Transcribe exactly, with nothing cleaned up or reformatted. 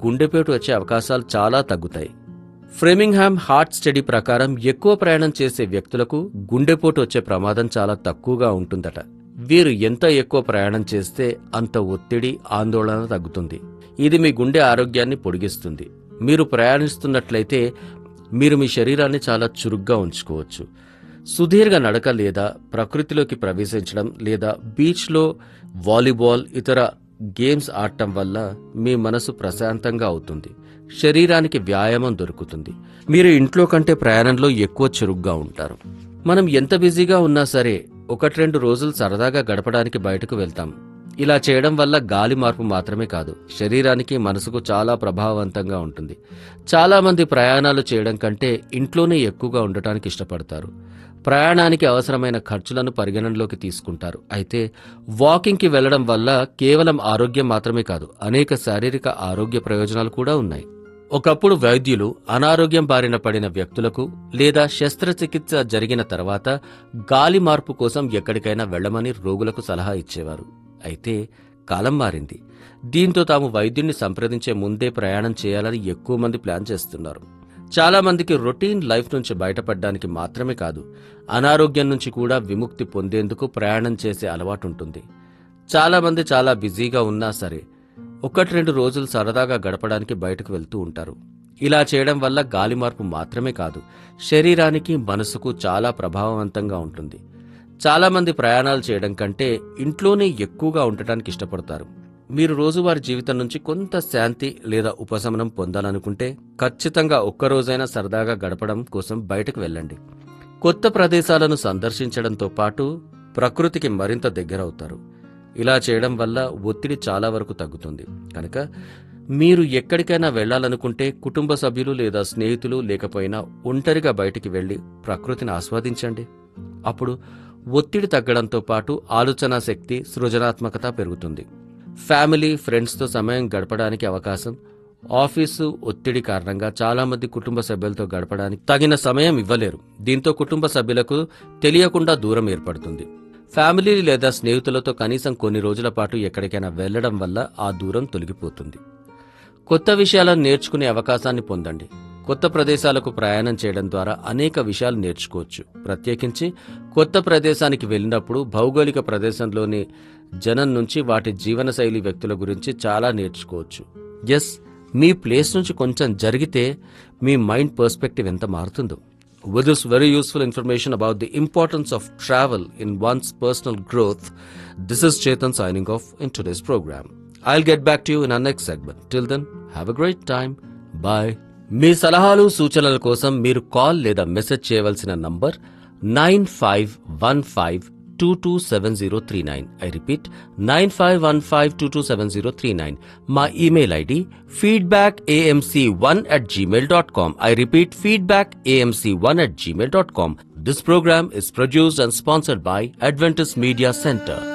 గుండెపోటు వచ్చే అవకాశాలు చాలా తగ్గుతాయి. ఫ్రెమింగ్హామ్ హార్ట్ స్టడీ ప్రకారం ఎక్కువ ప్రయాణం చేసే వ్యక్తులకు గుండెపోటు వచ్చే ప్రమాదం చాలా తక్కువగా ఉంటుందట. వీరు ఎంత ఎక్కువ ప్రయాణం చేస్తే అంత ఒత్తిడి, ఆందోళన తగ్గుతుంది. ఇది మీ గుండె ఆరోగ్యాన్ని పొడిగిస్తుంది. మీరు ప్రయాణిస్తున్నట్లయితే మీరు మీ శరీరాన్ని చాలా చురుగ్గా ఉంచుకోవచ్చు. సుదీర్ఘ నడక లేదా ప్రకృతిలోకి ప్రవేశించడం లేదా బీచ్లో వాలీబాల్, ఇతర గేమ్స్ ఆడటం వల్ల మీ మనసు ప్రశాంతంగా అవుతుంది. శరీరానికి వ్యాయామం దొరుకుతుంది. మీరు ఇంట్లో కంటే ప్రయాణంలో ఎక్కువ చురుగ్గా ఉంటారు. మనం ఎంత బిజీగా ఉన్నా సరే ఒకటి రెండు రోజులు సరదాగా గడపడానికి బయటకు వెళ్తాం. ఇలా చేయడం వల్ల గాలి మార్పు మాత్రమే కాదు, శరీరానికి మనసుకు చాలా ప్రభావవంతంగా ఉంటుంది. చాలా మంది ప్రయాణాలు చేయడం కంటే ఇంట్లోనే ఎక్కువగా ఉండటానికి ఇష్టపడతారు. ప్రయాణానికి అవసరమైన ఖర్చులను పరిగణనలోకి తీసుకుంటారు. అయితే వాకింగ్కి వెళ్లడం వల్ల కేవలం ఆరోగ్యం మాత్రమే కాదు, అనేక శారీరక ఆరోగ్య ప్రయోజనాలు కూడా ఉన్నాయి. ఒకప్పుడు వైద్యులు అనారోగ్యం బారిన పడిన వ్యక్తులకు లేదా శస్త్రచికిత్స జరిగిన తర్వాత గాలి మార్పు కోసం ఎక్కడికైనా వెళ్లమని రోగులకు సలహా ఇచ్చేవారు. అయితే కాలం మారింది. దీంతో తాము వైద్యుణ్ణి సంప్రదించే ముందే ప్రయాణం చేయాలని ఎక్కువ మంది ప్లాన్ చేస్తున్నారు. చాలా మందికి రొటీన్ లైఫ్ నుంచి బయటపడడానికి మాత్రమే కాదు, అనారోగ్యం నుంచి కూడా విముక్తి పొందేందుకు ప్రయాణం చేసే అలవాటుంటుంది. చాలా మంది చాలా బిజీగా ఉన్నా సరే ఒకటి రెండు రోజులు సరదాగా గడపడానికి బయటకు వెళ్తూ ఉంటారు. ఇలా చేయడం వల్ల గాలి మార్పు మాత్రమే కాదు, శరీరానికి, మనసుకు చాలా ప్రభావవంతంగా ఉంటుంది. చాలా మంది ప్రయాణాలు చేయడం కంటే ఇంట్లోనే ఎక్కువగా ఉండటానికి ఇష్టపడతారు. మీరు రోజువారీ జీవితం నుంచి కొంత శాంతి లేదా ఉపశమనం పొందాలనుకుంటే ఖచ్చితంగా ఒక్కరోజైనా సరదాగా గడపడం కోసం బయటకు వెళ్ళండి. కొత్త ప్రదేశాలను సందర్శించడంతో పాటు ప్రకృతికి మరింత దగ్గరవుతారు. ఇలా చేయడం వల్ల ఒత్తిడి చాలా వరకు తగ్గుతుంది. కనుక మీరు ఎక్కడికైనా వెళ్లాలనుకుంటే కుటుంబ సభ్యులు లేదా స్నేహితులు లేకపోయినా ఒంటరిగా బయటికి వెళ్లి ప్రకృతిని ఆస్వాదించండి. అప్పుడు ఒత్తిడి తగ్గడంతో పాటు ఆలోచనా శక్తి, సృజనాత్మకత పెరుగుతుంది. ఫ్యామిలీ, ఫ్రెండ్స్తో సమయం గడపడానికి అవకాశం. ఆఫీసు ఒత్తిడి కారణంగా చాలా మంది కుటుంబ సభ్యులతో గడపడానికి తగిన సమయం ఇవ్వలేరు. దీంతో కుటుంబ సభ్యులకు తెలియకుండా దూరం ఏర్పడుతుంది. ఫ్యామిలీ లేదా స్నేహితులతో కనీసం కొన్ని రోజుల పాటు ఎక్కడికైనా వెళ్లడం వల్ల ఆ దూరం తొలగిపోతుంది. కొత్త విషయాలను నేర్చుకునే అవకాశాన్ని పొందండి. కొత్త ప్రదేశాలకు ప్రయాణం చేయడం ద్వారా అనేక విషయాలు నేర్చుకోవచ్చు. ప్రత్యేకించి కొత్త ప్రదేశానికి వెళ్ళినప్పుడు భౌగోళిక ప్రదేశంలోని జనం నుంచి వాటి జీవనశైలి, వ్యక్తుల గురించి చాలా నేర్చుకోవచ్చు. ఎస్, మీ ప్లేస్ నుంచి కొంచెం జరిగితే మీ మైండ్ పర్స్పెక్టివ్ ఎంత మారుతుందో. With this very useful information about the importance of travel in one's personal growth, this is Chetan signing off in today's program. I'll get back to you in our next segment. Till then, have a great time. Bye. మీ సలహాలు, సూచనల కోసం మీరు call లేదా message చేయవలసిన number nine five one five two two seven zero three nine. I repeat, nine five one five two two seven zero three nine. మా email ID feedback AMC one at Gmail dot com. I repeat, feedback AMC one at Gmail dot com. This program is produced and sponsored by Adventist Media Center.